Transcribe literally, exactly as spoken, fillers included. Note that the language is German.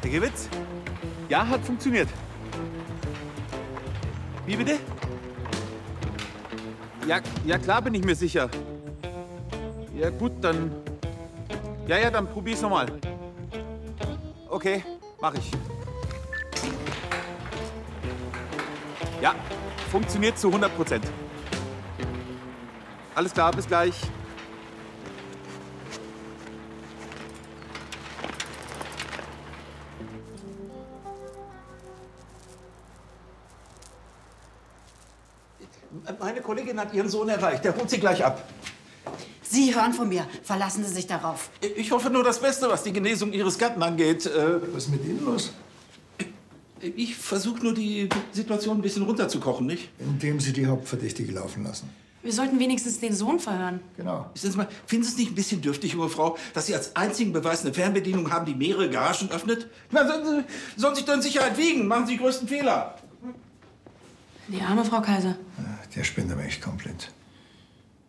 Herr Gewitz? Ja, hat funktioniert. Wie bitte? Ja, ja klar bin ich mir sicher. Ja gut, dann... Ja, ja, dann probier's nochmal. Okay, mach ich. Ja, funktioniert zu hundert Prozent. Alles klar, bis gleich. Meine Kollegin hat ihren Sohn erreicht. Der holt sie gleich ab. Sie hören von mir. Verlassen Sie sich darauf. Ich hoffe nur das Beste, was die Genesung Ihres Gatten angeht. Was ist mit Ihnen los? Ich versuche nur, die Situation ein bisschen runterzukochen, nicht? Indem Sie die Hauptverdächtige laufen lassen. Wir sollten wenigstens den Sohn verhören. Genau. Wissen Sie mal, finden Sie es nicht ein bisschen dürftig, junge Frau, dass Sie als einzigen Beweis eine Fernbedienung haben, die mehrere Garagen öffnet? Na, sollen Sie, sollen sich doch in Sicherheit wiegen. Machen Sie die größten Fehler. Die arme Frau Kaiser. Der spinnt aber echt komplett.